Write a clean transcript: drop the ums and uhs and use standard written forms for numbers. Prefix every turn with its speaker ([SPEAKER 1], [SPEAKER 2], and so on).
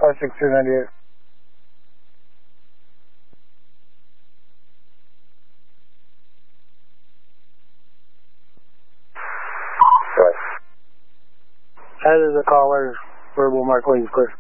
[SPEAKER 1] 56298. That is a caller. Verbal Mark Williams clear.